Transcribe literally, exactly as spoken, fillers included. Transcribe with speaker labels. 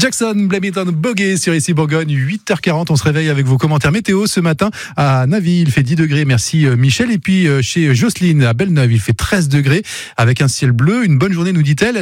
Speaker 1: Jackson, Blame It on Bogey sur ici Bourgogne, huit heures quarante. On se réveille avec vos commentaires météo ce matin. À Navy, il fait dix degrés. Merci Michel. Et puis chez Jocelyne à Belle-Neuve, il fait treize degrés avec un ciel bleu. Une bonne journée, nous dit-elle.